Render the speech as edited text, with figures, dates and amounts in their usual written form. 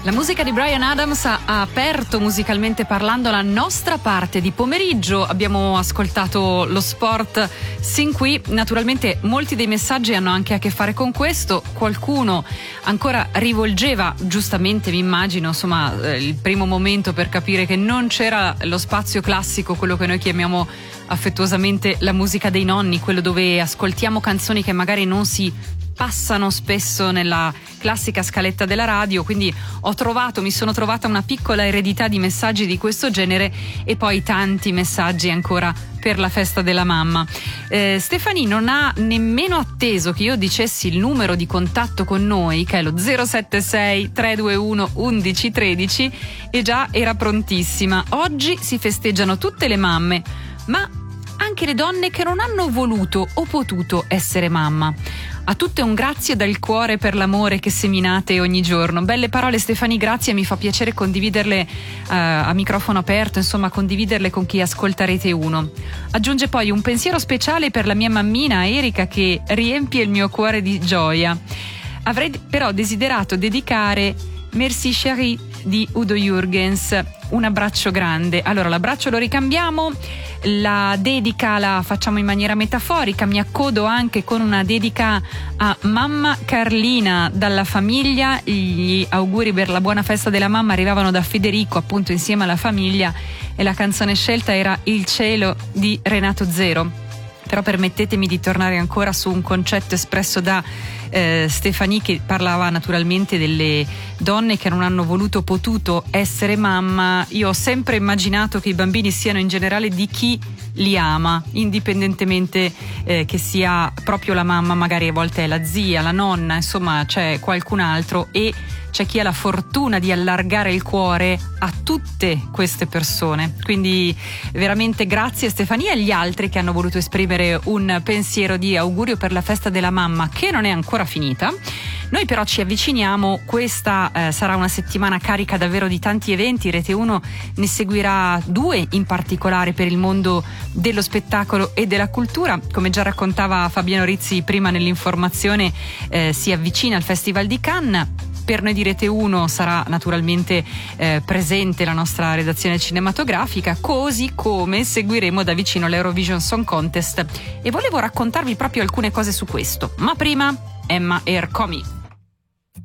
La musica di Bryan Adams ha aperto musicalmente parlando la nostra parte di pomeriggio. Abbiamo ascoltato lo sport sin qui. Naturalmente molti dei messaggi hanno anche a che fare con questo. Qualcuno ancora rivolgeva, giustamente mi immagino, insomma, il primo momento per capire che non c'era lo spazio classico, quello che noi chiamiamo affettuosamente la musica dei nonni, quello dove ascoltiamo canzoni che magari non si passano spesso nella classica scaletta della radio, quindi mi sono trovata una piccola eredità di messaggi di questo genere e poi tanti messaggi ancora per la festa della mamma. Stefani non ha nemmeno atteso che io dicessi il numero di contatto con noi, che è lo 076 321 1113, e già era prontissima. Oggi si festeggiano tutte le mamme, ma anche le donne che non hanno voluto o potuto essere mamma. A tutte un grazie dal cuore per l'amore che seminate ogni giorno. Belle parole, Stefani, grazie, mi fa piacere condividerle a microfono aperto, insomma condividerle con chi ascolta Rete 1. Aggiunge poi: un pensiero speciale per la mia mammina Erika che riempie il mio cuore di gioia. Avrei però desiderato dedicare Merci Chérie di Udo Jürgens. Un abbraccio grande. Allora, l'abbraccio lo ricambiamo, la dedica la facciamo in maniera metaforica. Mi accodo anche con una dedica a mamma Carlina dalla famiglia. Gli auguri per la buona festa della mamma arrivavano da Federico, appunto, insieme alla famiglia, e la canzone scelta era Il cielo di Renato Zero. Però permettetemi di tornare ancora su un concetto espresso da Stefani, che parlava naturalmente delle donne che non hanno voluto o potuto essere mamma. Io ho sempre immaginato che i bambini siano in generale di chi li ama, indipendentemente che sia proprio la mamma, magari a volte è la zia, la nonna, insomma c'è qualcun altro, e c'è chi ha la fortuna di allargare il cuore a tutte queste persone. Quindi veramente grazie Stefania e agli altri che hanno voluto esprimere un pensiero di augurio per la festa della mamma, che non è ancora finita. Noi però ci avviciniamo, questa sarà una settimana carica davvero di tanti eventi. Rete 1 ne seguirà 2 in particolare per il mondo dello spettacolo e della cultura. Come già raccontava Fabiano Rizzi prima nell'informazione, si avvicina al Festival di Cannes. Per noi di Rete 1 sarà naturalmente presente la nostra redazione cinematografica, così come seguiremo da vicino l'Eurovision Song Contest, e volevo raccontarvi proprio alcune cose su questo. Ma prima, Emma Ercomi.